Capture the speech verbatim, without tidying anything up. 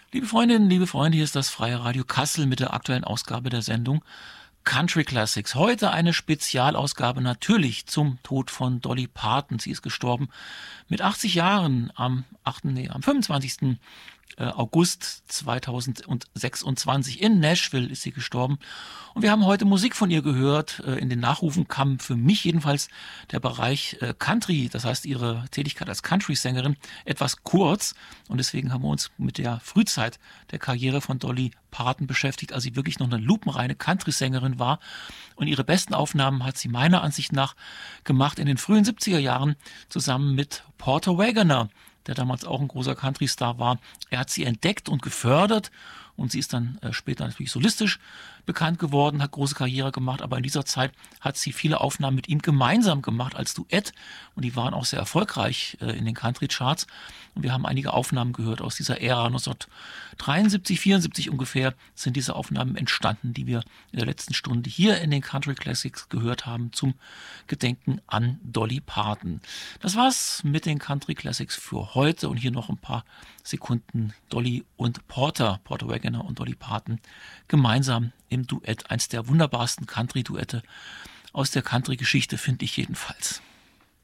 Liebe Freundinnen, liebe Freunde, hier ist das Freie Radio Kassel mit der aktuellen Ausgabe der Sendung Country Classics. Heute eine Spezialausgabe natürlich zum Tod von Dolly Parton. Sie ist gestorben mit achtzig Jahren am achten, nee, am fünfundzwanzigsten August zweitausendsechsundzwanzig. In Nashville ist sie gestorben. Und wir haben heute Musik von ihr gehört. In den Nachrufen kam für mich jedenfalls der Bereich Country, das heißt ihre Tätigkeit als Country-Sängerin, etwas kurz. Und deswegen haben wir uns mit der Frühzeit der Karriere von Dolly Parton beschäftigt, als sie wirklich noch eine lupenreine Country-Sängerin war. Und ihre besten Aufnahmen hat sie meiner Ansicht nach gemacht in den frühen siebziger Jahren zusammen mit Porter Wagoner, der damals auch ein großer Country-Star war. Er hat sie entdeckt und gefördert und sie ist dann äh, später natürlich solistisch bekannt geworden, hat große Karriere gemacht, aber in dieser Zeit hat sie viele Aufnahmen mit ihm gemeinsam gemacht als Duett und die waren auch sehr erfolgreich äh, in den Country-Charts und wir haben einige Aufnahmen gehört aus dieser Ära. neunzehnhundertdreiundsiebzig, vierundsiebzig ungefähr sind diese Aufnahmen entstanden, die wir in der letzten Stunde hier in den Country Classics gehört haben zum Gedenken an Dolly Parton. Das war's mit den Country Classics für heute und hier noch ein paar Sekunden Dolly und Porter, Porter Wagoner und Dolly Parton gemeinsam im Duett. Eins der wunderbarsten Country-Duette aus der Country-Geschichte, finde ich jedenfalls.